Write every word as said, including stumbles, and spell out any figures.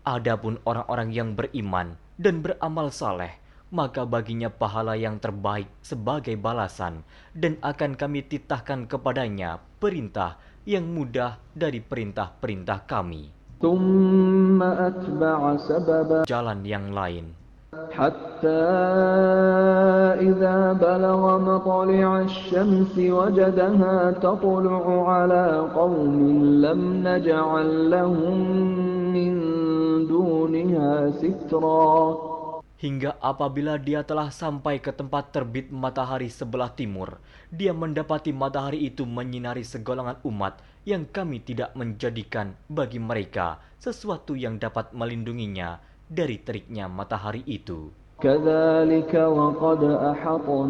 Adapun orang-orang yang beriman dan beramal saleh, maka baginya pahala yang terbaik sebagai balasan, dan akan kami titahkan kepadanya perintah yang mudah dari perintah-perintah kami. ثم أتبع سببا Jalan yang lain. حتى إذا بلغ مطلع الشمس وجدها تطلع على قوم لم نجعل لهم من دونها سترا. Hingga apabila dia telah sampai ke tempat terbit matahari sebelah timur, dia mendapati matahari itu menyinari segolongan umat yang kami tidak menjadikan bagi mereka sesuatu yang dapat melindunginya dari teriknya matahari itu. كذلك وقد أحطنا